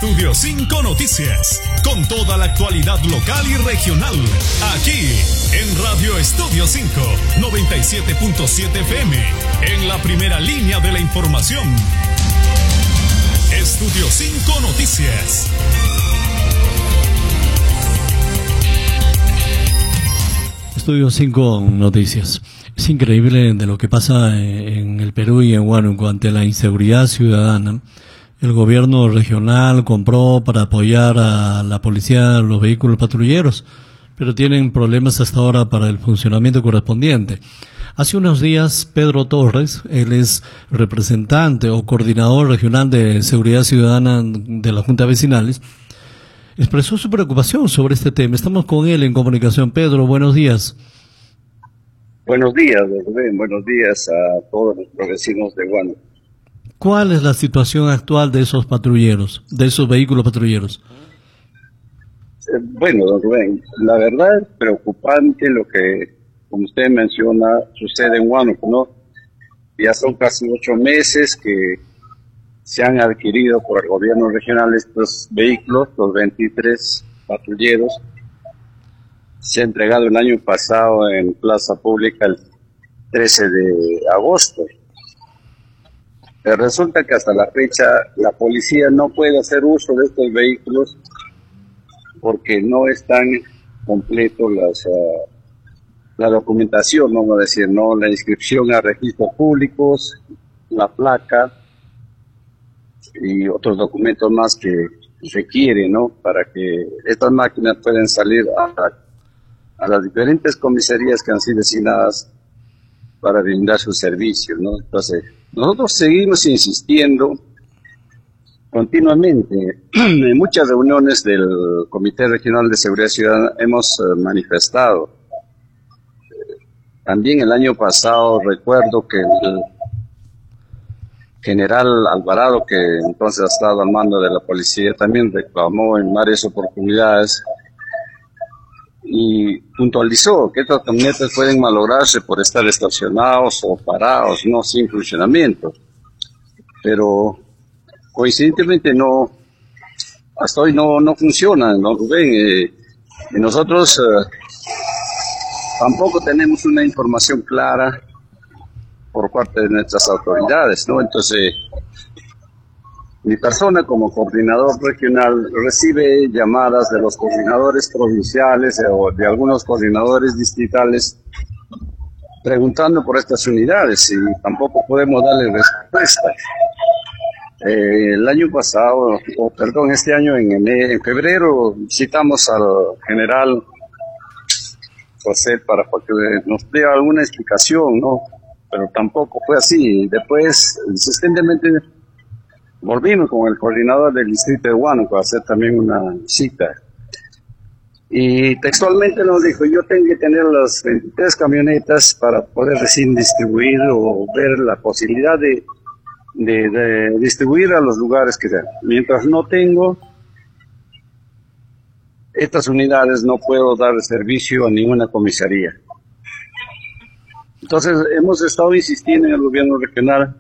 Estudio 5 Noticias, con toda la actualidad local y regional, aquí en Radio Estudio 5, 97.7 FM, en la primera línea de la información. Estudio 5 Noticias. Estudio 5 Noticias. Es increíble de lo que pasa en el Perú y en Huánuco ante la inseguridad ciudadana. El gobierno regional compró para apoyar a la policía los vehículos patrulleros, pero tienen problemas hasta ahora para el funcionamiento correspondiente. Hace unos días, Pedro Torres, él es representante o coordinador regional de seguridad ciudadana de la Junta Vecinales, expresó su preocupación sobre este tema. Estamos con él en comunicación. Pedro, buenos días. Buenos días, Rubén. Buenos días a todos los vecinos de Huánuco. ¿Cuál es la situación actual de esos patrulleros, de esos vehículos patrulleros? Bueno, don Rubén, la verdad es preocupante lo que, como usted menciona, sucede en Huánuco, ¿no? Ya son casi 8 meses que se han adquirido por el gobierno regional estos vehículos, los 23 patrulleros. Se ha entregado el año pasado en plaza pública el 13 de agosto. Pero resulta que hasta la fecha la policía no puede hacer uso de estos vehículos porque no están completos la documentación, vamos a decir, ¿no? La inscripción a registros públicos, la placa y otros documentos más que requieren, ¿no? Para que estas máquinas puedan salir a las diferentes comisarías que han sido designadas para brindar sus servicios, ¿no? Entonces, nosotros seguimos insistiendo continuamente. En muchas reuniones del Comité Regional de Seguridad Ciudadana hemos manifestado. También el año pasado recuerdo que el general Alvarado, que entonces ha estado al mando de la policía, también reclamó en varias oportunidades y puntualizó que estos camionetes pueden malograrse por estar estacionados o parados, no sin funcionamiento. Pero coincidentemente hasta hoy no funcionan, ¿no, Rubén? Y nosotros tampoco tenemos una información clara por parte de nuestras autoridades, ¿no? Entonces, mi persona como coordinador regional recibe llamadas de los coordinadores provinciales o de algunos coordinadores distritales preguntando por estas unidades y tampoco podemos darle respuesta. El año pasado, este año en febrero visitamos al general José para que nos dé alguna explicación, ¿no? Pero tampoco fue así. Después, insistentemente, volvimos con el coordinador del distrito de Huánuco a hacer también una cita. Y textualmente nos dijo, yo tengo que tener las 23 camionetas para poder recién distribuir o ver la posibilidad de distribuir a los lugares que sean. Mientras no tengo estas unidades, no puedo dar servicio a ninguna comisaría. Entonces, hemos estado insistiendo en el gobierno regional